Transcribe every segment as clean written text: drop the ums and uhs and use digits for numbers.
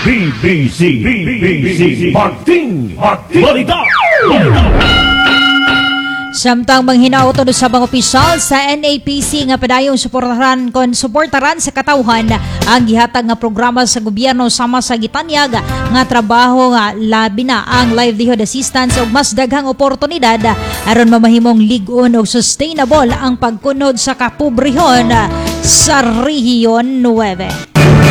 BBC Martin Balita. Samtang manghinaot sa mga opisyal sa NAPC nga padayong suportaran sa katawhan ang gihatag nga programa sa gobyerno sama sa gitanyag nga trabaho nga labi na ang livelihood assistance ug mas daghang oportunidad aron mamahimong lig-on ug sustainable ang pagkunod sa kapobrehon sa Rehiyon 9.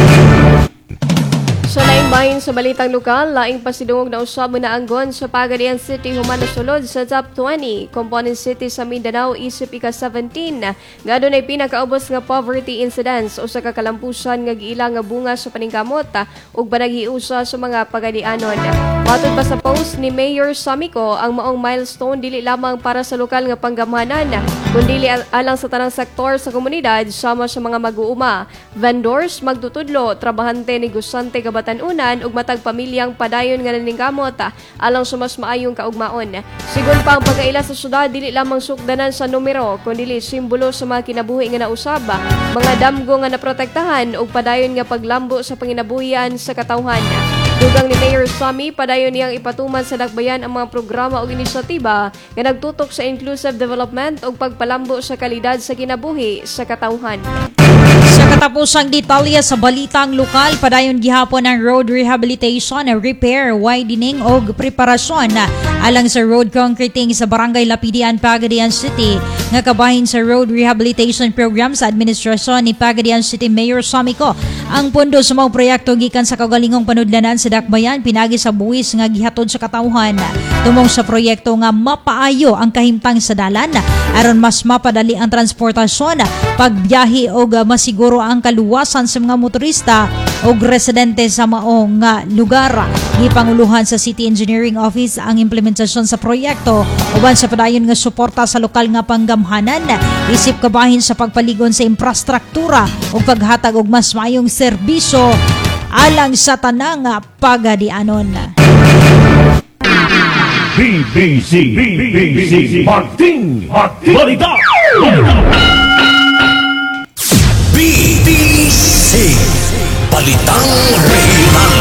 Sa laing bahin sa balitang lokal, laing pasidungog na usab na anggon sa Pagadian City human sulod sa top 20 component city sa Mindanao isip ika-17 nga adunay pinakaubos nga poverty incidence o sa kakalampusan nga giila nga bunga sa paningkamot ug panaghiusa sa mga Pagadianon. Matod pa sa post ni Mayor Samico, ang maong milestone dili lamang para sa lokal nga panggamhanan kundi alang sa tanang sektor sa komunidad sama sa mga mag-uuma, vendors, magtutudlo, trabahante, negosante, kabatanunan ug matag pamilyang padayon nga naningkamot alang sa mas maayong kaugmaon. Sigon pa ang pagkaila sa syudad dili lamang sukdanan sa numero kundi simbolo sa mga kinabuhi nga nausab, mga damgo nga naprotektahan ug padayon nga paglambo sa panginabuhian sa katawhan. Dugang ni Mayor Sami, padayon niyang ipatuman sa dakbayan ang mga programa o inisyatiba nga nagtutok sa inclusive development ug pagpalambo sa kalidad sa kinabuhi sa katawhan. Sa katapusang detalye sa balitang lokal, padayon gihapon ang road rehabilitation, repair, widening o preparasyon alang sa road concreting sa Barangay Lapidian, Pagadian City nga kabahin sa road rehabilitation program sa administrasyon ni Pagadian City Mayor Samico. Ang pondo sa mga proyekto gikan sa kagalingong panudlanan sa dakbayan pinagi sa buwis nga gihatod sa katawhan. Tumong sa proyekto nga mapaayo ang kahimtang sa dalan aron mas mapadali ang transportasyon, pagbiyahe o masiguro ang kaluwasan sa mga motorista o residente sa maong lugar. Gipanguluhan sa City Engineering Office ang implementasyon sa proyekto uban sa padayon nga suporta sa lokal nga panggamhanan isip kabahin sa pagpaligon sa infrastruktura o paghatag og mas maayong serbisyo alang sa tanang Pagadianon. BBC Martin Balita. BBC Balitang Regional.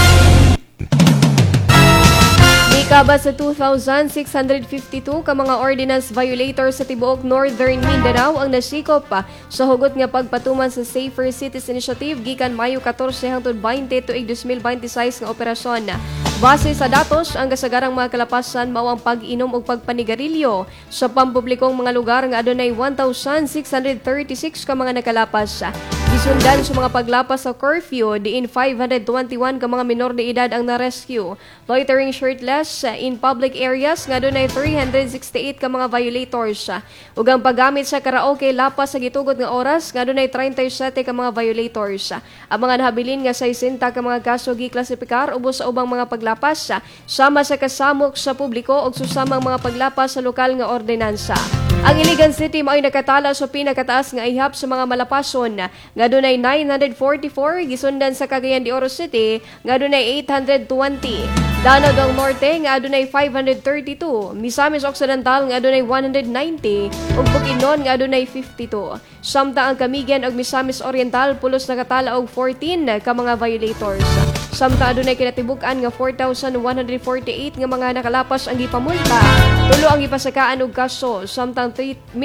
Kaba sa 2,652 ka mga ordinance violators sa tibuok Northern Mindanao ang nasikop sa hugot nga pagpatuman sa Safer Cities Initiative gikan Mayo 14 hangtod 20 tuig 2026 nga operasyon. Base sa datos, ang kasagarang mga kalapasan mao ang pag-inom o pagpanigarilyo sa pampublikong mga lugar nga adunay 1,636 ka mga nakalapas. Gisundan sa mga paglapas sa curfew, diin 521 ka mga minor de edad ang na-rescue. Loitering shirtless in public areas nga adunay 368 ka mga violators. Ug ang paggamit sa karaoke lapas sa gitugot nga oras nga adunay 37 ka mga violators. Ang mga nahabilin nga 60 ka mga kaso giklasipikar ubos sa ubang mga paglapas sama sa kasamok sa publiko ug susamang mga paglapas sa lokal nga ordinansa. Ang Iligan City mao'y nakatala sa pinakataas nga ihap sa mga malapason nga adunay 944, gisundan sa Cagayan de Oro City nga adunay 820. Danau del Norte nga adunay 532, Misamis Occidental nga adunay 190 ug Bukidnon nga adunay 52. Samtang ang Camigan ug Misamis Oriental pulos nakatala og 14 ka mga violators. Samtang adunay kinatibuk-an nga 4,148 nga mga nakalapas ang gipamulta, tulo ang gipasakaan og kaso, samtang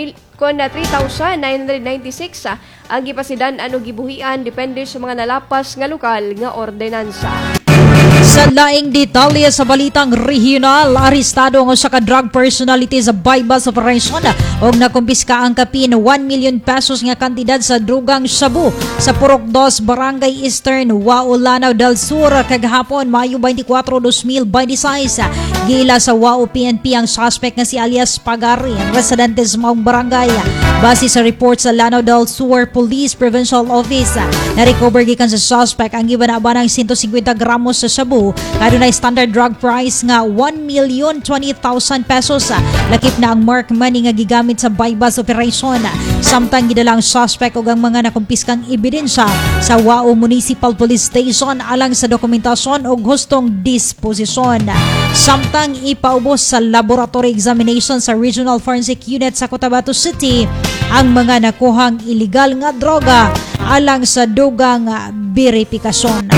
3,996 ang gipasidan-an og gibuhian depende sa mga nalapas nga lokal nga ordinansa. Sa laing detalye sa balitang regional, arestado ang usa ka drug personality sa bypass operation og nakumpiska ang kapin 1 million pesos nga kantidad sa drugang shabu sa Purok 2, Barangay Eastern, Wao, Lanao del Sur kagahapon Mayo 24, 2026. Gila sa Wao PNP ang suspect nga si alias Pagari, residente sa maong barangay. Base sa report sa Lanao del Sur Police Provincial Office, na-recover gikan sa suspect ang gibanabanang 150 gramos sa shabu adunay standard drug price nga 1,020,000 pesos. Lakip na ang mark money nga gigamit sa bypass operation. Samtang gidala ang suspect ug ang mga nakumpiskang ebidensya sa Wao Municipal Police Station alang sa dokumentasyon ug hustong disposisyon. Samtang ipaubos sa laboratory examination sa Regional Forensic Unit sa Cotabato City ang mga nakuhang illegal nga droga alang sa dugang beripikasyon.